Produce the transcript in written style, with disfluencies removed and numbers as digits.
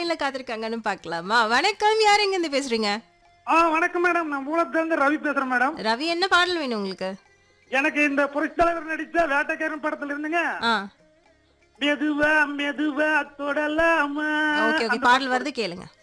லைன்ல காத்திருக்காங்கன்னு பார்க்கலாமா? வணக்கம். யார் எங்க இருந்து பேசுறீங்க? வணக்கம் மேடம். நான் மூலத்திலிருந்து ரவி பேசுறேன் மேடம். ரவி, என்ன பாடல் வேணும் உங்களுக்கு? எனக்கு இந்த புரட்சி தலைவர் நடிச்ச வேட்டைக்காரன் படத்துல இருந்துங்க ஆ. மெதுவா மெதுவா தொடலாமா ஓகே, ஓகே. அந்த பாடல் வருது, கேளுங்க.